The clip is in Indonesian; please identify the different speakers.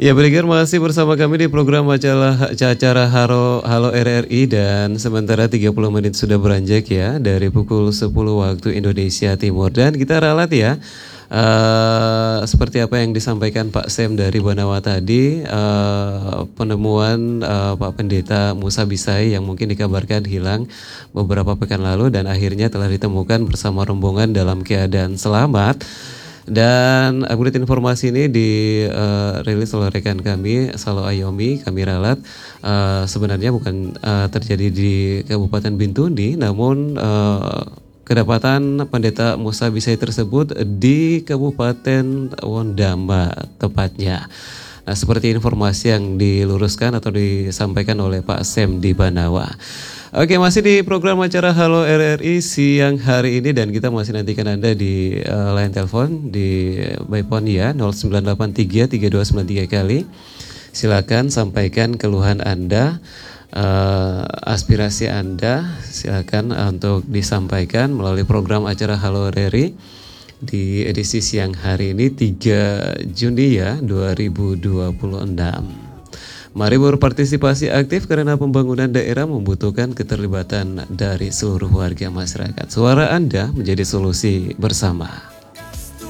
Speaker 1: Ya, Brigger masih bersama kami di program acara Halo, Halo RRI dan sementara 30 menit sudah beranjak ya dari pukul 10 waktu Indonesia Timur dan kita ralat ya seperti apa yang disampaikan Pak Sem dari Banawa tadi penemuan Pak Pendeta Musa Bisai yang mungkin dikabarkan hilang beberapa pekan lalu dan akhirnya telah ditemukan bersama rombongan dalam keadaan selamat. Dan update informasi ini dirilis oleh rekan kami Salo Ayomi, kami ralat sebenarnya bukan terjadi di Kabupaten Bintuni, namun kedapatan Pendeta Musa Bisai tersebut di Kabupaten Wondama tepatnya. Nah, seperti informasi yang diluruskan atau disampaikan oleh Pak Sem di Banawa. Oke, masih di program acara Halo RRI siang hari ini dan kita masih nantikan Anda di line telepon di by phone ya 0983 3293 kali. Silakan sampaikan keluhan Anda, aspirasi Anda, silakan untuk disampaikan melalui program acara Halo RRI di edisi siang hari ini 3 Juni ya 2026. Mari berpartisipasi aktif karena pembangunan daerah membutuhkan keterlibatan dari seluruh warga masyarakat. Suara Anda menjadi solusi bersama.